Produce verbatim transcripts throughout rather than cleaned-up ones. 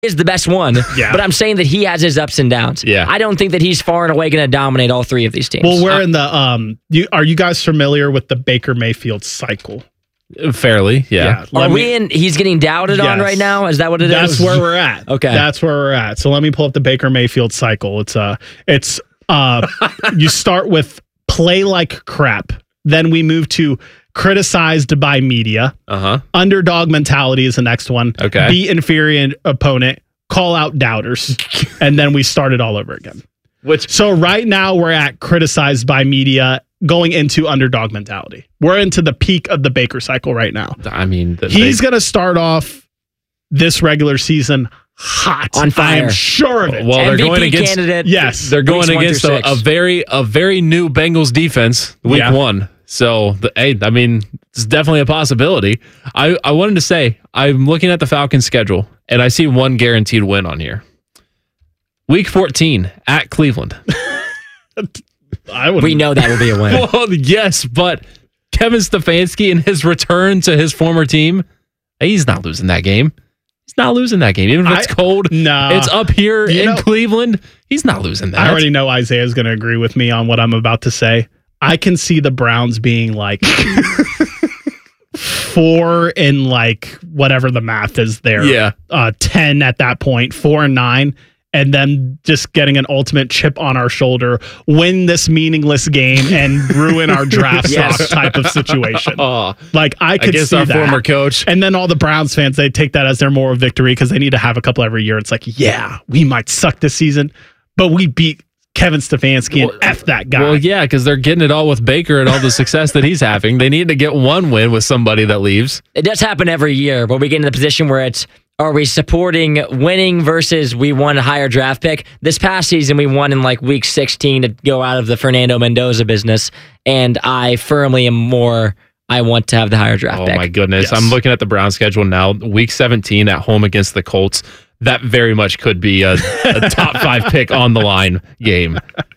is the best one, yeah. but I'm saying that he has his ups and downs. Yeah. I don't think that he's far and away going to dominate all three of these teams. Well, we're in the um. You, are you guys familiar with the Baker Mayfield cycle? Fairly, yeah. yeah are me, we in? He's getting doubted yes. on right now. Is that what it That's is? That's where we're at. Okay, that's where we're at. So let me pull up the Baker Mayfield cycle. It's uh, it's uh, you start with play like crap, then we move to criticized by media. Uh-huh. Underdog mentality is the next one. Okay. Beat inferior opponent, call out doubters, and then we start it all over again. Which So right now we're at criticized by media, going into underdog mentality. We're into the peak of the Baker cycle right now. I mean, the, he's they, going to start off this regular season hot, on fire. I am sure of it. Well, they're M V P going against candidate. Yes, they're going against a, a six. very a very new Bengals defense week Yeah. one. So, the, hey, I mean, it's definitely a possibility. I, I wanted to say, I'm looking at the Falcons schedule, and I see one guaranteed win on here. Week fourteen at Cleveland. I would. We know that will be a win. Well, yes, but Kevin Stefanski and his return to his former team, he's not losing that game. He's not losing that game. Even if it's I, cold, nah. it's up here You in know, Cleveland. He's not losing that. I already know Isaiah's going to agree with me on what I'm about to say. I can see the Browns being like four and like whatever the math is there. Yeah. Uh, ten at that point, four and nine. And then just getting an ultimate chip on our shoulder, win this meaningless game and ruin our draft Yes. stock type of situation. Oh, Like I could against see our that. former coach. And then all the Browns fans, they take that as their moral victory because they need to have a couple every year. It's like, yeah, we might suck this season, but we beat Kevin Stefanski and Well, F that guy. Well, yeah, because they're getting it all with Baker and all the success that he's having. They need to get one win with somebody that leaves. It does happen every year, but we get in the position where it's, are we supporting winning versus we won a higher draft pick? This past season, we won in like week sixteen to go out of the Fernando Mendoza business, and I firmly am more, I want to have the higher draft Oh, pick. my goodness. Yes. I'm looking at the Browns schedule now. Week seventeen at home against the Colts. That very much could be a, a top five pick on the line game.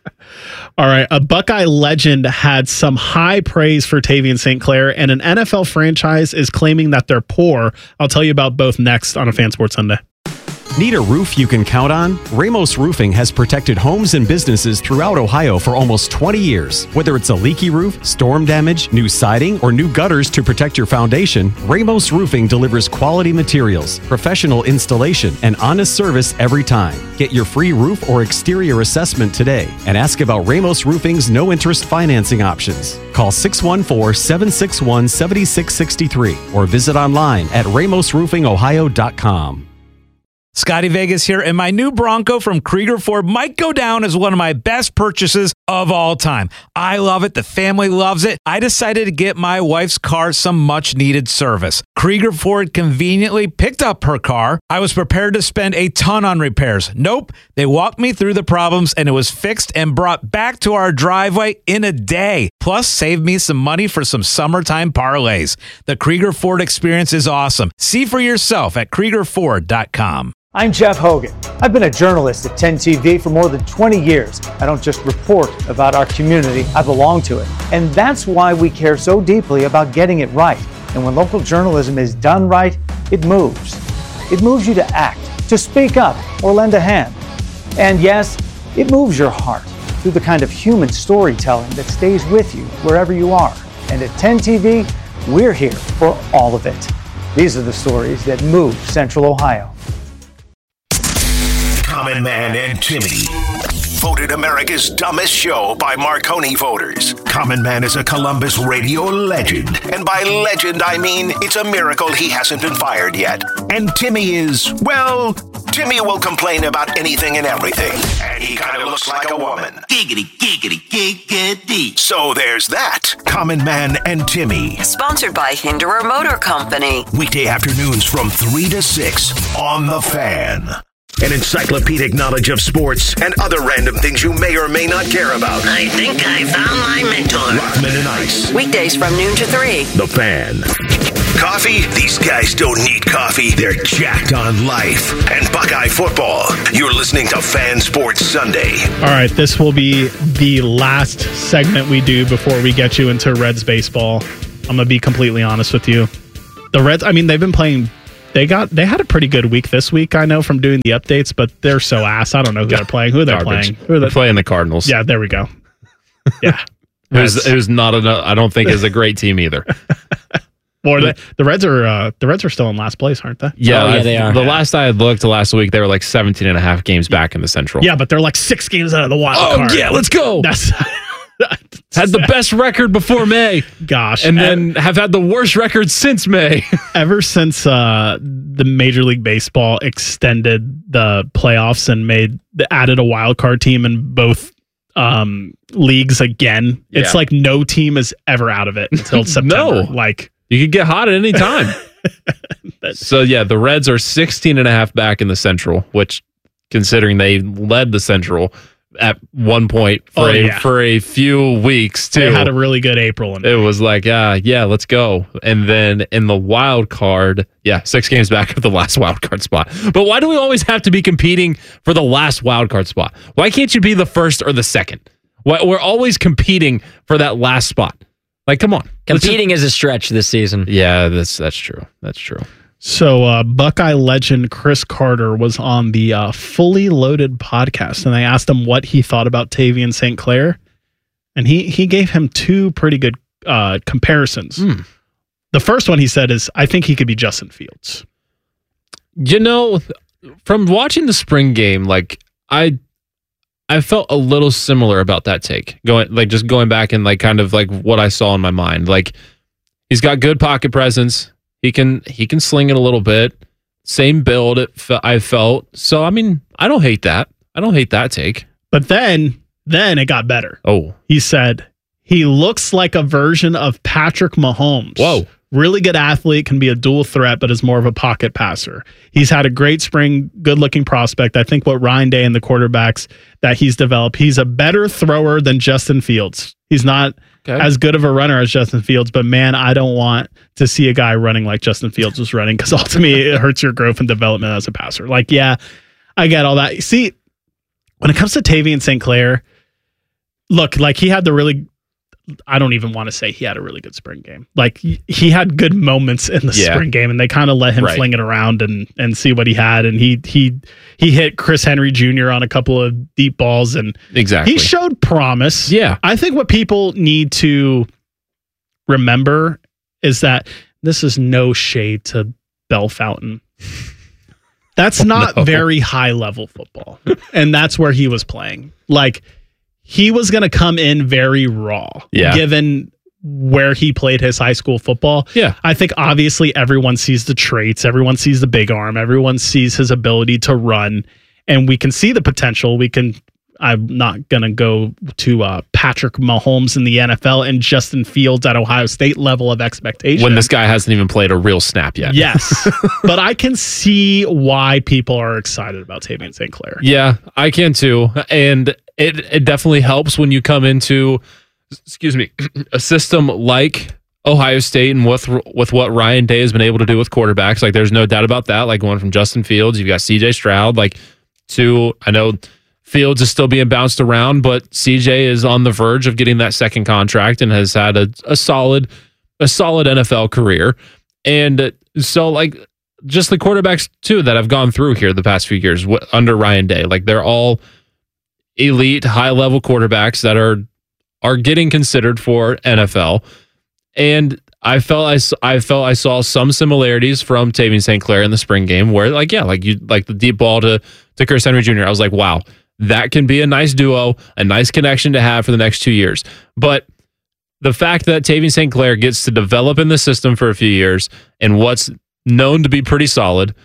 All right. A Buckeye legend had some high praise for Tavian Saint Clair, and an N F L franchise is claiming that they're poor. I'll tell you about both next on a Fan Sports Sunday. Need a roof you can count on? Ramos Roofing has protected homes and businesses throughout Ohio for almost twenty years. Whether it's a leaky roof, storm damage, new siding, or new gutters to protect your foundation, Ramos Roofing delivers quality materials, professional installation, and honest service every time. Get your free roof or exterior assessment today and ask about Ramos Roofing's no-interest financing options. Call six one four, seven six one, seven six six three or visit online at ramos roofing ohio dot com. Scotty Vegas here, and my new Bronco from Krieger Ford might go down as one of my best purchases of all time. I love it. The family loves it. I decided to get my wife's car some much-needed service. Krieger Ford conveniently picked up her car. I was prepared to spend a ton on repairs. Nope. They walked me through the problems, and it was fixed and brought back to our driveway in a day. Plus, saved me some money for some summertime parlays. The Krieger Ford experience is awesome. See for yourself at krieger ford dot com. I'm Jeff Hogan. I've been a journalist at ten T V for more than twenty years. I don't just report about our community, I belong to it. And that's why we care so deeply about getting it right. And when local journalism is done right, it moves. It moves you to act, to speak up, or lend a hand. And yes, it moves your heart through the kind of human storytelling that stays with you wherever you are. And at ten T V, we're here for all of it. These are the stories that move Central Ohio. Common Man and Timmy. Voted America's dumbest show by Marconi voters. Common Man is a Columbus radio legend. And by legend, I mean it's a miracle he hasn't been fired yet. And Timmy is, well, Timmy will complain about anything and everything. And he kind of looks like a woman. Giggity, giggity, giggity. So there's that. Common Man and Timmy. Sponsored by Hinderer Motor Company. Weekday afternoons from three to six on The Fan. An encyclopedic knowledge of sports and other random things you may or may not care about. I think I found my mentor. Rothman and Ice. Weekdays from noon to three. The Fan. Coffee? These guys don't need coffee. They're jacked on life. And Buckeye football. You're listening to Fan Sports Sunday. All right, this will be the last segment we do before we get you into Reds baseball. I'm going to be completely honest with you. The Reds, I mean, they've been playing they got they had a pretty good week this week. I know from doing the updates, but they're so ass. I don't know who they're playing. Who are they Garbage. playing? Who are They're they playing the Cardinals. Yeah, there we go. Yeah, Who's, who's not a, I don't think is a great team either. Or the, the Reds are uh, the Reds are still in last place, aren't they? Yeah, Oh, yeah, I- they are. The last I had looked last week, they were like seventeen and a half games back in the Central. Yeah, but they're like six games out of the wild Oh, card. yeah, let's go. That's Had the best record before May, gosh, and then have had the worst record since May. ever since uh, the Major League Baseball extended the playoffs and made added a wild card team in both um, leagues again, Yeah. it's like no team is ever out of it until September. No. Like, You could get hot at any time. So, yeah, the Reds are sixteen and a half back in the Central, which, considering they led the Central at one point for, Oh, a, yeah. for a few weeks, too. they had a really good April. And It was like, uh, yeah, let's go. And then in the wild card, yeah, six games back of the last wild card spot. But why do we always have to be competing for the last wild card spot? Why can't you be the first or the second? Why, we're always competing for that last spot. Like, come on. Let's just- Competing is a stretch this season. yeah, that's that's true. That's true. So, uh, Buckeye legend Chris Carter was on the uh, Fully Loaded podcast, and they asked him what he thought about Tavian Saint Clair, and he he gave him two pretty good uh, comparisons. Mm. The first one he said is, "I think he could be Justin Fields." You know, from watching the spring game, like I I felt a little similar about that take. Going like just going back and like kind of like what I saw in my mind. Like he's got good pocket presence. He can he can sling it a little bit. Same build it fe- I felt. So I mean, I don't hate that. I don't hate that take. But then, then it got better. Oh, He said he looks like a version of Patrick Mahomes. Whoa. Really good athlete, can be a dual threat, but is more of a pocket passer. He's had a great spring, good looking prospect. I think what Ryan Day and the quarterbacks that he's developed, he's a better thrower than Justin Fields. He's not Okay. as good of a runner as Justin Fields, but man, I don't want to see a guy running like Justin Fields was running because ultimately it hurts your growth and development as a passer. Like, yeah, I get all that. See, when it comes to Tavian Saint Clair, look, like he had the really, I don't even want to say he had a really good spring game. Like he he had good moments in the Yeah. spring game, and they kind of let him Right. fling it around and and see what he had. And he he he hit Chris Henry Junior on a couple of deep balls, and exactly. he showed promise. Yeah. I think what people need to remember is that this is no shade to Bell Fountain. That's not no. very high level football. And that's where he was playing. Like he was going to come in very raw, Yeah. given where he played his high school football. Yeah. I think obviously everyone sees the traits, everyone sees the big arm, everyone sees his ability to run, and we can see the potential. We can I'm not going to go to uh, Patrick Mahomes in the N F L and Justin Fields at Ohio State level of expectation. When this guy hasn't even played a real snap yet. Yes. But I can see why people are excited about Tavian Saint Clair. Yeah, I can too. And it it definitely helps when you come into, excuse me, a system like Ohio State and with with what Ryan Day has been able to do with quarterbacks. Like there's no doubt about that. Like going from Justin Fields, you've got C J Stroud, like to, I know Fields is still being bounced around, but C J is on the verge of getting that second contract and has had a, a solid a solid N F L career. And so like just the quarterbacks too that have gone through here the past few years w- under Ryan Day, like they're all elite high level quarterbacks that are are getting considered for N F L. And I felt I, s- I felt I saw some similarities from Tavian Saint Clair in the spring game where like yeah, like you like the deep ball to to Chris Henry Junior I was like, wow, that can be a nice duo, a nice connection to have for the next two years. But the fact that Tavian Saint Clair gets to develop in the system for a few years and what's known to be pretty solid,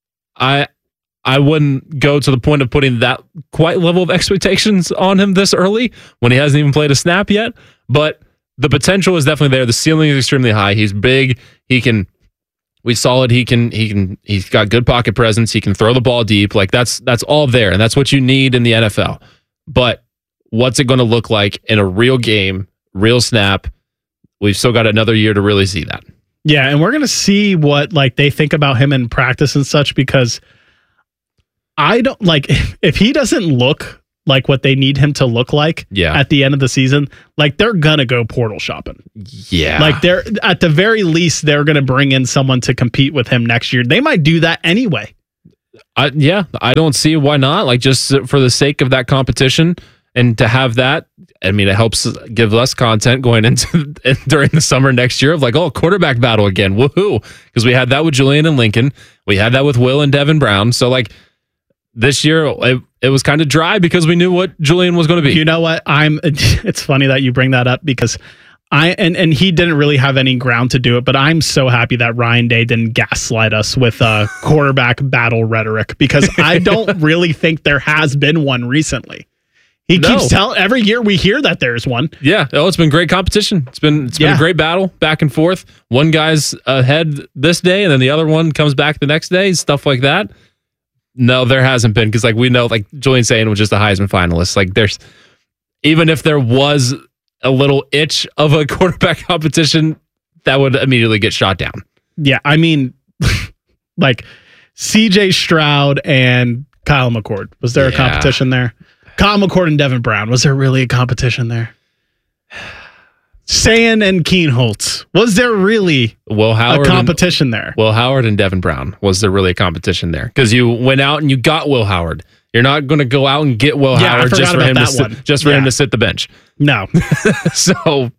I I wouldn't go to the point of putting that quite level of expectations on him this early when he hasn't even played a snap yet. But the potential is definitely there. The ceiling is extremely high. He's big. He can we saw it. He can, he can, he's got good pocket presence. He can throw the ball deep. Like that's, that's all there. And that's what you need in the N F L. But what's it going to look like in a real game, real snap? We've still got another year to really see that. Yeah. And we're going to see what like they think about him in practice and such, because I don't like if, if he doesn't look like what they need him to look like Yeah. at the end of the season, like they're gonna go portal shopping. Yeah. Like they're at the very least they're gonna bring in someone to compete with him next year. They might do that anyway. I, yeah, I don't see why not. Like, just for the sake of that competition and to have that, I mean, it helps give us content going into during the summer next year of like, oh, quarterback battle again. Woohoo. Because we had that with Julian and Lincoln. We had that with Will and Devin Brown. So, like, this year, it, it was kind of dry because we knew what Julian was going to be. You know what? I'm. It's funny that you bring that up because I and and he didn't really have any ground to do it, but I'm so happy that Ryan Day didn't gaslight us with uh, quarterback battle rhetoric because I don't really think there has been one recently. He No. keeps telling every year we hear that there's one. Yeah. Oh, it's been great competition. It's been it's been Yeah. a great battle back and forth. One guy's ahead this day, and then the other one comes back the next day. Stuff like that. No, there hasn't been because, like, we know, like Julian Sayin was just a Heisman finalist. Like, there's even if there was a little itch of a quarterback competition, that would immediately get shot down. Yeah, I mean, like C J Stroud and Kyle McCord. Was there a Yeah. competition there? Kyle McCord and Devin Brown. Was there really a competition there? Sayin and Keen Holtz. Was there really Will Howard a and- competition there? Will Howard and Devin Brown. Was there really a competition there? Because you went out and you got Will Howard. You're not going to go out and get Will Yeah, I Howard forgot just for about him to that sit, one. just for him Yeah. to sit the bench. No. So,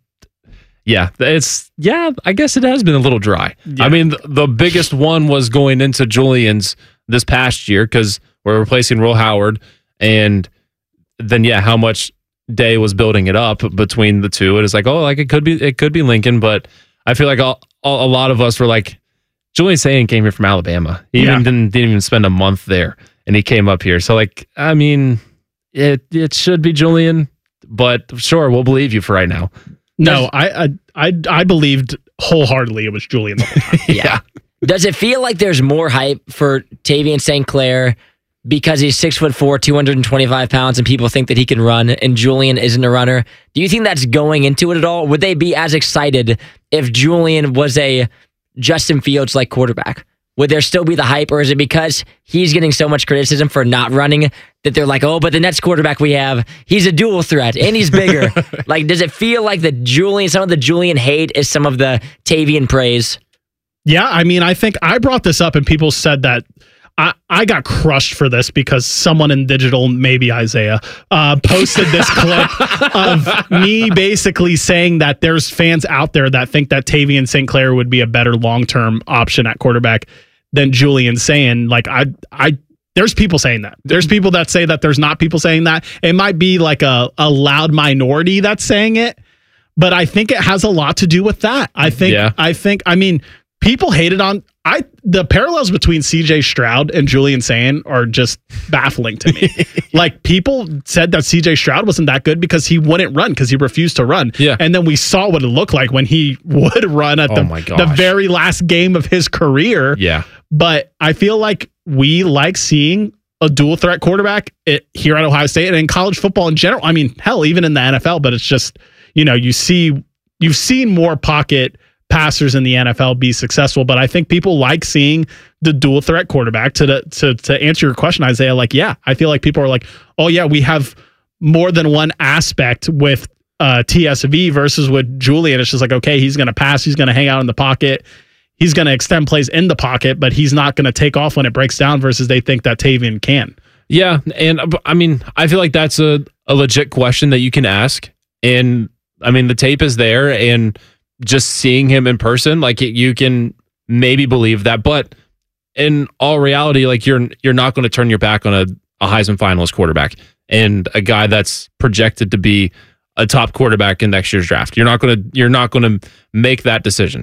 yeah, it's yeah. I guess it has been a little dry. Yeah. I mean, the, the biggest one was going into Julian's this past year because we're replacing Will Howard, and then yeah, how much Day was building it up between the two. It is like, oh, like it could be, it could be Lincoln, but I feel like all, all, a lot of us were like, Julian Sayin came here from Alabama. He Yeah. even didn't, didn't even spend a month there, and he came up here. So, like, I mean, it it should be Julian, but sure, we'll believe you for right now. No, I, I I I believed wholeheartedly it was Julian the whole time. Yeah. Does it feel like there's more hype for Tavian Saint Clair because he's six foot four, two hundred twenty-five pounds, and people think that he can run, and Julian isn't a runner? Do you think that's going into it at all? Would they be as excited if Julian was a Justin Fields like quarterback? Would there still be the hype, or is it because he's getting so much criticism for not running that they're like, oh, but the next quarterback we have, he's a dual threat and he's bigger? Like, does it feel like the Julian, some of the Julian hate is some of the Tavian praise? Yeah, I mean, I think I brought this up and people said that I, I got crushed for this because someone in digital, maybe Isaiah, uh, posted this clip of me basically saying that there's fans out there that think that Tavian Saint Clair would be a better long-term option at quarterback than Julian Sayin. Like, I, I, there's people saying that. There's people that say that there's not people saying that. It might be like a, a loud minority that's saying it, but I think it has a lot to do with that. I think, Yeah. I think, I mean, people hated on I the parallels between C J Stroud and Julian Sayin are just baffling to me. Like, people said that C J Stroud wasn't that good because he wouldn't run because he refused to run. Yeah. And then we saw what it looked like when he would run at Oh the, my the gosh. very last game of his career. Yeah. But I feel like we like seeing a dual threat quarterback it, here at Ohio State and in college football in general. I mean, hell, even in the N F L, but it's just, you know, you see, you've seen more pocket passers in the N F L be successful, but I think people like seeing the dual threat quarterback. To the, to to answer your question, Isaiah, like, yeah, I feel like people are like, oh yeah, we have more than one aspect with uh, T S V versus with Julian. It's just like, okay, he's going to pass, he's going to hang out in the pocket, he's going to extend plays in the pocket, but he's not going to take off when it breaks down versus they think that Tavian can. Yeah, and uh, I mean, I feel like that's a, a legit question that you can ask. And I mean, the tape is there, and just seeing him in person, like, you can maybe believe that. But in all reality, like, you're you're not going to turn your back on a, a Heisman finalist quarterback and a guy that's projected to be a top quarterback in next year's draft. You're not going to you're not going to make that decision.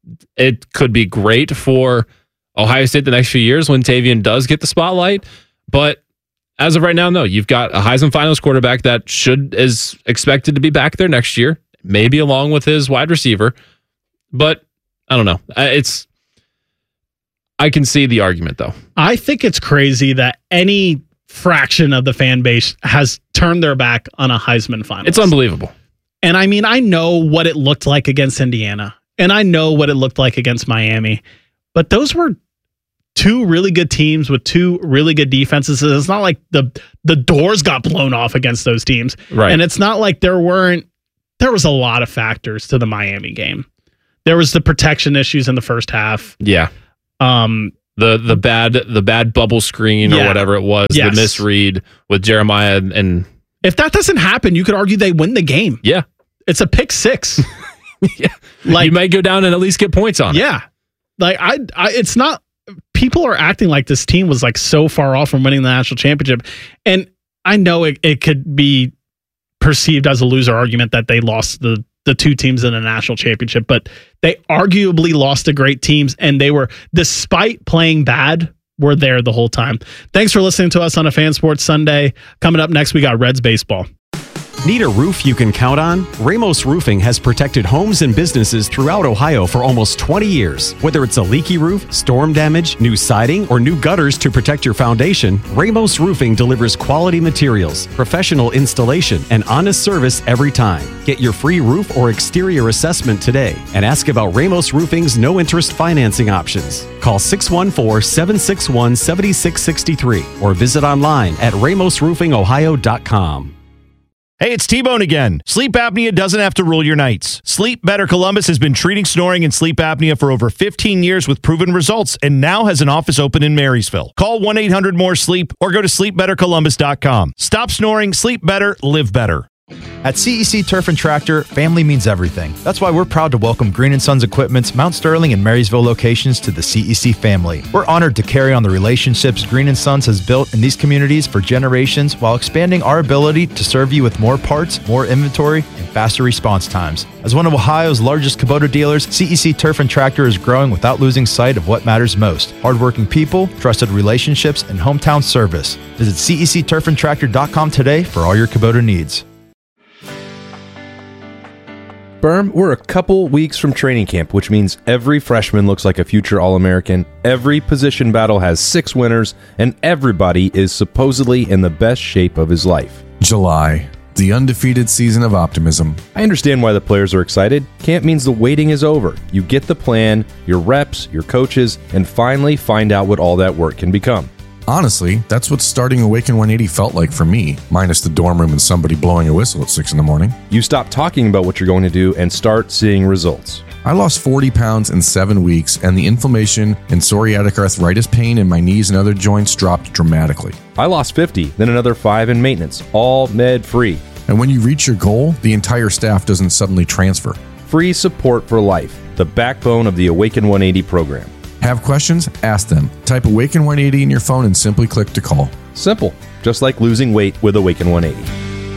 It could be great for Ohio State the next few years when Tavian does get the spotlight, but as of right now, no. You've got a Heisman finalist quarterback that should is expected to be back there next year, maybe along with his wide receiver. But I don't know. It's I can see the argument, though. I think it's crazy that any fraction of the fan base has turned their back on a Heisman finalist. It's unbelievable. And I mean, I know what it looked like against Indiana, and I know what it looked like against Miami, but those were two really good teams with two really good defenses. It's not like the the doors got blown off against those teams. Right. And it's not like there weren't, there was a lot of factors to the Miami game. There was the protection issues in the first half. Yeah. Um, the the bad the bad bubble screen Yeah. or whatever it was, Yes. the misread with Jeremiah and, and if that doesn't happen, you could argue they win the game. yeah. It's a pick six. yeah. Like, you might go down and at least get points on it. yeah. Like I, I, it's not, people are acting like this team was like so far off from winning the national championship. And I know it, it could be perceived as a loser argument that they lost the, the two teams in the national championship, but they arguably lost to great teams. And they were, despite playing bad, were there the whole time. Thanks for listening to us on a Fan Sports Sunday. Coming up next, we got Reds baseball. Need a roof you can count on? Ramos Roofing has protected homes and businesses throughout Ohio for almost twenty years. Whether it's a leaky roof, storm damage, new siding, or new gutters to protect your foundation, Ramos Roofing delivers quality materials, professional installation, and honest service every time. Get your free roof or exterior assessment today and ask about Ramos Roofing's no-interest financing options. Call six one four, seven six one, seven six six three or visit online at ramos roofing ohio dot com. Hey, it's T-Bone again. Sleep apnea doesn't have to rule your nights. Sleep Better Columbus has been treating snoring and sleep apnea for over fifteen years with proven results and now has an office open in Marysville. Call one eight hundred more sleep or go to sleep better columbus dot com. Stop snoring, sleep better, live better. At C E C Turf and Tractor, family means everything. That's why we're proud to welcome Green and Sons Equipment's Mount Sterling and Marysville locations to the C E C family. We're honored to carry on the relationships Green and Sons has built in these communities for generations while expanding our ability to serve you with more parts, more inventory, and faster response times. As one of Ohio's largest Kubota dealers, C E C Turf and Tractor is growing without losing sight of what matters most: hardworking people, trusted relationships, and hometown service. Visit C E C turf and tractor dot com today for all your Kubota needs. Berm, we're a couple weeks from training camp, which means every freshman looks like a future All-American, every position battle has six winners, and everybody is supposedly in the best shape of his life. July, the undefeated season of optimism. I understand why the players are excited. Camp means the waiting is over. You get the plan, your reps, your coaches, and finally find out what all that work can become. Honestly, that's what starting Awaken one eighty felt like for me, minus the dorm room and somebody blowing a whistle at six in the morning. You stop talking about what you're going to do and start seeing results. I lost forty pounds in seven weeks, and the inflammation and psoriatic arthritis pain in my knees and other joints dropped dramatically. I lost fifty, then another five in maintenance, all med-free. And when you reach your goal, the entire staff doesn't suddenly transfer. Free support for life, the backbone of the Awaken one eighty program. Have questions? Ask them. Type Awaken one eighty in your phone and simply click to call. Simple, just like losing weight with Awaken one eighty.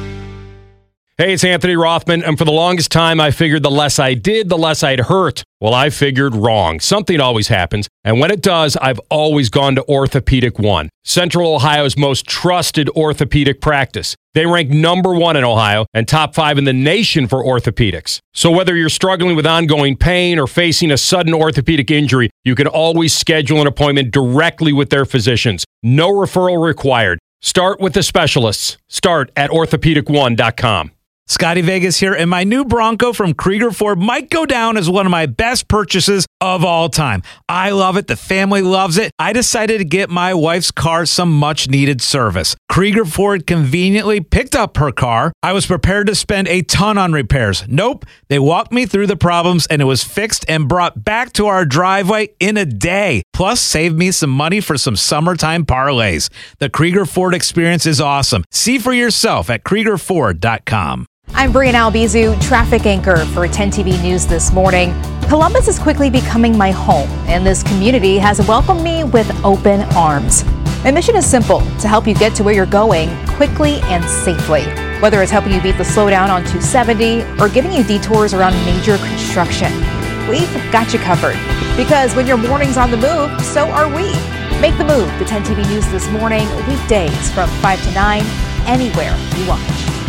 Hey, it's Anthony Rothman, and for the longest time, I figured the less I did, the less I'd hurt. Well, I figured wrong. Something always happens, and when it does, I've always gone to Orthopedic One, Central Ohio's most trusted orthopedic practice. They rank number one in Ohio and top five in the nation for orthopedics. So whether you're struggling with ongoing pain or facing a sudden orthopedic injury, you can always schedule an appointment directly with their physicians. No referral required. Start with the specialists. Start at orthopedic one dot com. Scotty Vegas here, and my new Bronco from Krieger Ford might go down as one of my best purchases of all time. I love it. The family loves it. I decided to get my wife's car some much-needed service. Krieger Ford conveniently picked up her car. I was prepared to spend a ton on repairs. Nope. They walked me through the problems, and it was fixed and brought back to our driveway in a day. Plus, saved me some money for some summertime parlays. The Krieger Ford experience is awesome. See for yourself at krieger ford dot com. I'm Brianna Albizu, traffic anchor for ten T V News this morning. Columbus is quickly becoming my home, and this community has welcomed me with open arms. My mission is simple: to help you get to where you're going quickly and safely. Whether it's helping you beat the slowdown on two seventy or giving you detours around major construction, we've got you covered. Because when your morning's on the move, so are we. Make the move to ten T V News this morning, weekdays from five to nine, anywhere you watch.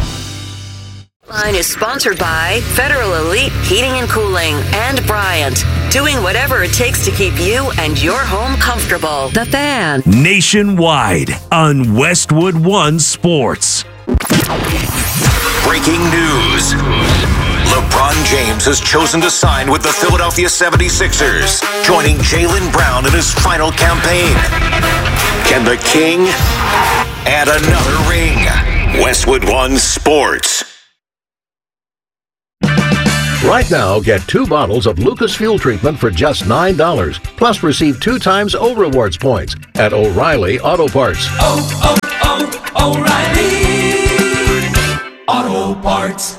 Line is sponsored by Federal Elite Heating and Cooling and Bryant, doing whatever it takes to keep you and your home comfortable. The Fan. Nationwide on Westwood One Sports. Breaking news. LeBron James has chosen to sign with the Philadelphia seventy-sixers, joining Jaylen Brown in his final campaign. Can the King add another ring? Westwood One Sports. Right now, get two bottles of Lucas Fuel Treatment for just nine dollars. Plus, receive two times O Rewards points at O'Reilly Auto Parts. Oh, oh, oh, O'Reilly Auto Parts.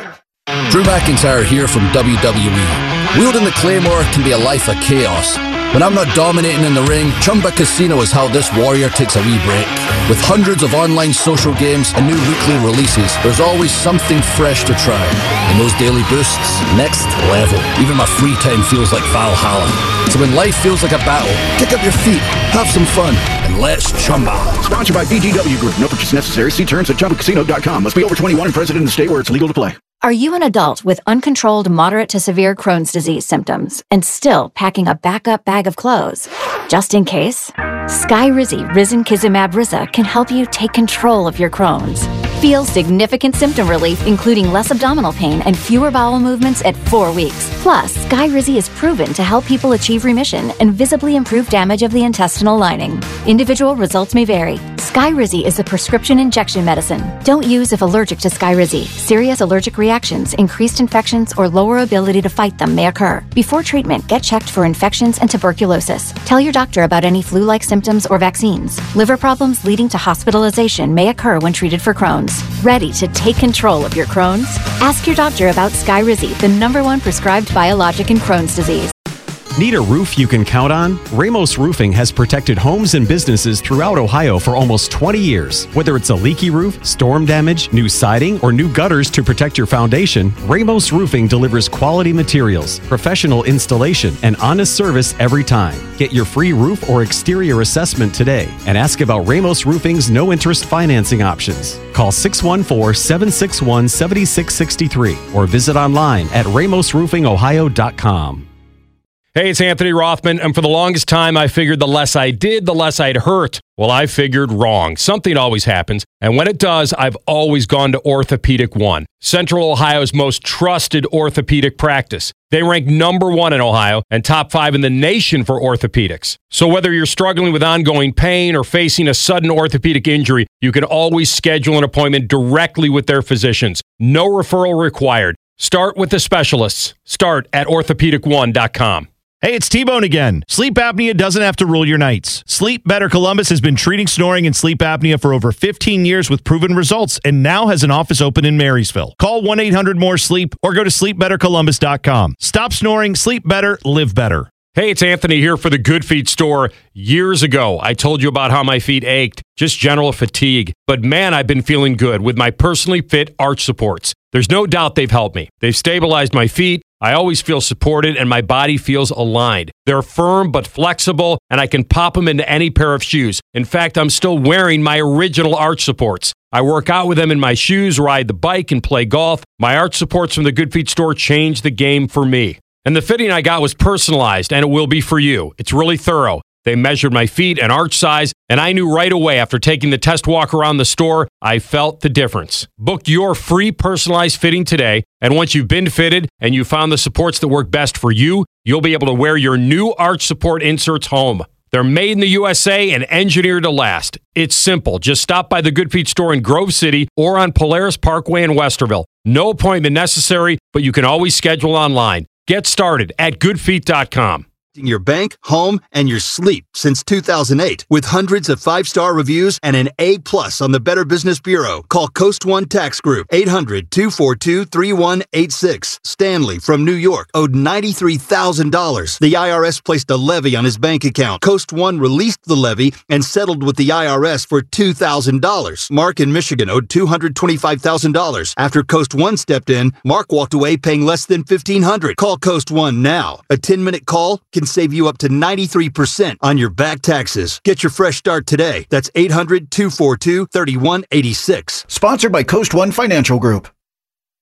Drew McIntyre here from W W E. Wielding the Claymore can be a life of chaos. When I'm not dominating in the ring, Chumba Casino is how this warrior takes a wee break. With hundreds of online social games and new weekly releases, there's always something fresh to try. And those daily boosts, next level. Even my free time feels like Valhalla. So when life feels like a battle, kick up your feet, have some fun, and let's Chumba. Sponsored by B G W Group. No purchase necessary. See terms at Chumba Casino dot com. Must be over twenty-one and present in the state where it's legal to play. Are you an adult with uncontrolled moderate to severe Crohn's disease symptoms and still packing a backup bag of clothes? Just in case? Skyrizi Risankizumab Riza can help you take control of your Crohn's. Feel significant symptom relief, including less abdominal pain and fewer bowel movements at four weeks. Plus, Skyrizi is proven to help people achieve remission and visibly improve damage of the intestinal lining. Individual results may vary. Skyrizi is a prescription injection medicine. Don't use if allergic to Skyrizi. Serious allergic reactions, increased infections, or lower ability to fight them may occur. Before treatment, get checked for infections and tuberculosis. Tell your doctor about any flu-like symptoms or vaccines. Liver problems leading to hospitalization may occur when treated for Crohn's. Ready to take control of your Crohn's? Ask your doctor about Skyrizi, the number one prescribed biologic in Crohn's disease. Need a roof you can count on? Ramos Roofing has protected homes and businesses throughout Ohio for almost twenty years. Whether it's a leaky roof, storm damage, new siding, or new gutters to protect your foundation, Ramos Roofing delivers quality materials, professional installation, and honest service every time. Get your free roof or exterior assessment today and ask about Ramos Roofing's no-interest financing options. Call six one four, seven six one, seven six six three or visit online at ramos roofing ohio dot com. Hey, it's Anthony Rothman, and for the longest time, I figured the less I did, the less I'd hurt. Well, I figured wrong. Something always happens, and when it does, I've always gone to Orthopedic One, Central Ohio's most trusted orthopedic practice. They rank number one in Ohio and top five in the nation for orthopedics. So whether you're struggling with ongoing pain or facing a sudden orthopedic injury, you can always schedule an appointment directly with their physicians. No referral required. Start with the specialists. Start at orthopedic one dot com. Hey, it's T-Bone again. Sleep apnea doesn't have to rule your nights. Sleep Better Columbus has been treating snoring and sleep apnea for over fifteen years with proven results and now has an office open in Marysville. Call one eight hundred more sleep or go to sleep better columbus dot com. Stop snoring, sleep better, live better. Hey, it's Anthony here for the Good Feet store. Years ago, I told you about how my feet ached, just general fatigue. But man, I've been feeling good with my personally fit arch supports. There's no doubt they've helped me. They've stabilized my feet. I always feel supported and my body feels aligned. They're firm but flexible, and I can pop them into any pair of shoes. In fact, I'm still wearing my original arch supports. I work out with them in my shoes, ride the bike, and play golf. My arch supports from the Good Feet store changed the game for me. And the fitting I got was personalized, and it will be for you. It's really thorough. They measured my feet and arch size, and I knew right away after taking the test walk around the store, I felt the difference. Book your free personalized fitting today, and once you've been fitted and you found the supports that work best for you, you'll be able to wear your new arch support inserts home. They're made in the U S A and engineered to last. It's simple. Just stop by the Good Feet store in Grove City or on Polaris Parkway in Westerville. No appointment necessary, but you can always schedule online. Get started at good feet dot com. Your bank, home, and your sleep since two thousand eight. With hundreds of five-star reviews and an A plus on the Better Business Bureau. Call Coast One Tax Group, eight hundred, two four two, three one eight six. Stanley from New York owed ninety-three thousand dollars. The I R S placed a levy on his bank account. Coast One released the levy and settled with the I R S for two thousand dollars. Mark in Michigan owed two hundred twenty-five thousand dollars. After Coast One stepped in, Mark walked away paying less than fifteen hundred dollars. Call Coast One now. A ten-minute call can save you up to ninety-three percent on your back taxes. Get your fresh start today. That's eight hundred, two four two, three one eight six. Sponsored by Coast One Financial Group.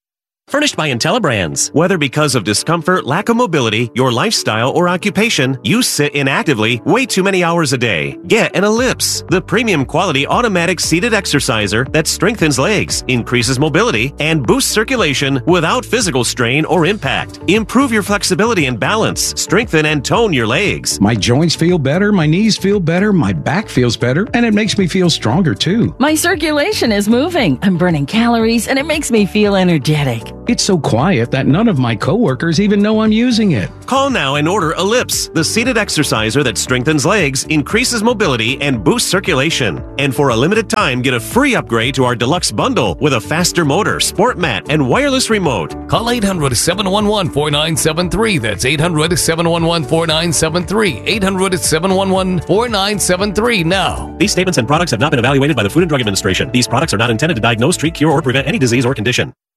Furnished by IntelliBrands. Whether because of discomfort, lack of mobility, your lifestyle, or occupation, you sit inactively way too many hours a day. Get an Ellipse, the premium quality automatic seated exerciser that strengthens legs, increases mobility, and boosts circulation without physical strain or impact. Improve your flexibility and balance. Strengthen and tone your legs. My joints feel better, my knees feel better, my back feels better, and it makes me feel stronger too. My circulation is moving. I'm burning calories, and it makes me feel energetic. It's so quiet that none of my coworkers even know I'm using it. Call now and order Ellipse, the seated exerciser that strengthens legs, increases mobility, and boosts circulation. And for a limited time, get a free upgrade to our deluxe bundle with a faster motor, sport mat, and wireless remote. Call eight hundred, seven one one, four nine seven three. That's eight hundred, seven one one, four nine seven three. eight hundred, seven one one, four nine seven three now. These statements and products have not been evaluated by the Food and Drug Administration. These products are not intended to diagnose, treat, cure, or prevent any disease or condition.